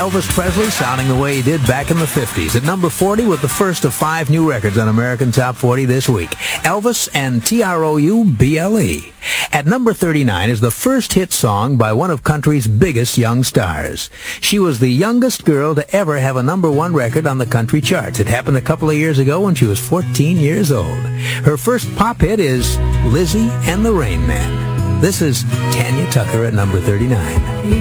Elvis Presley sounding the way he did back in the 50s. At number 40 with the first of 5 new records on American Top 40 this week. Elvis and Trouble. At number 39 is the first hit song by one of country's biggest young stars. She was the youngest girl to ever have a number 1 record on the country charts. It happened a couple of years ago when she was 14 years old. Her first pop hit is Lizzie and the Rain Man. This is Tanya Tucker at number 39.